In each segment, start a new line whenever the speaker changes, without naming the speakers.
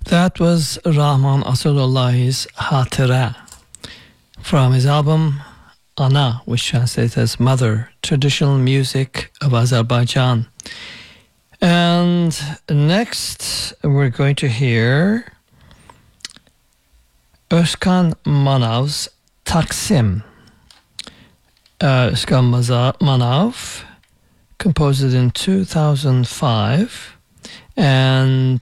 That was Rahman Asadullah's Hatıra from his album Ana, which translates as Mother, Traditional Music of Azerbaijan. And next we're going to hear Özkan Manav's Taksim. Özkan Manav composed it in 2005, and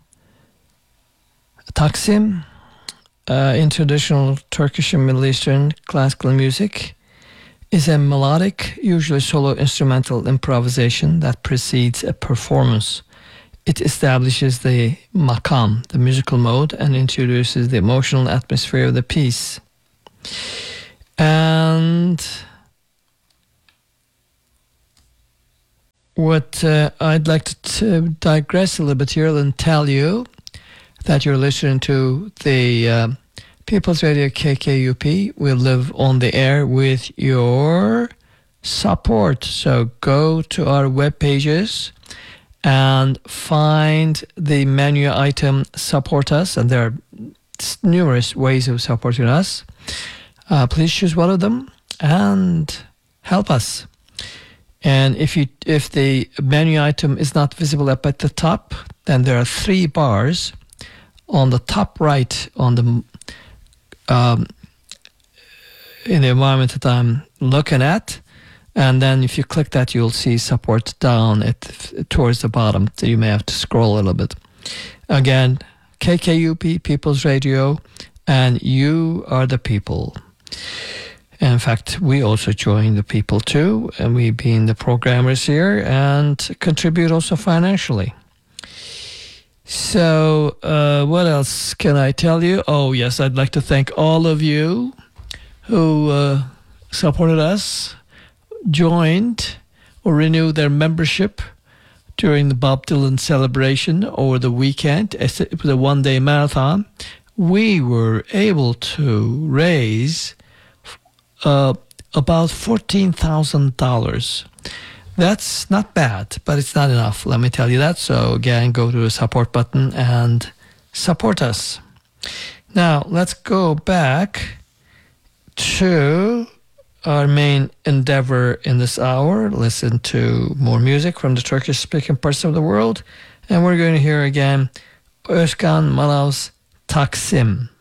Taksim, in traditional Turkish and Middle Eastern classical music, is a melodic, usually solo instrumental improvisation that precedes a performance. It establishes the makam, the musical mode, and introduces the emotional atmosphere of the piece. And what I'd like to digress a little bit here and tell you that you're listening to the People's Radio KKUP. We live on the air with your support. So go to our web pages and find the menu item Support Us, and there are numerous ways of supporting us. Please choose one of them and help us. And if the menu item is not visible up at the top, then there are 3 bars on the top right on the in the environment that I'm looking at, and then if you click that, you'll see support down towards the bottom. So you may have to scroll a little bit. Again, KKUP, People's Radio, and you are the people. And in fact, we also join the people too, and we being the programmers here and contribute also financially. So, what else can I tell you? Oh, yes, I'd like to thank all of you who supported us, joined, or renewed their membership during the Bob Dylan celebration over the weekend. It was a one-day marathon. We were able to raise about $14,000. That's not bad, but it's not enough, let me tell you that. So again, go to the support button and support us. Now, let's go back to our main endeavor in this hour. Listen to more music from the Turkish-speaking parts of the world. And we're going to hear again Özkan Manav's Taksim.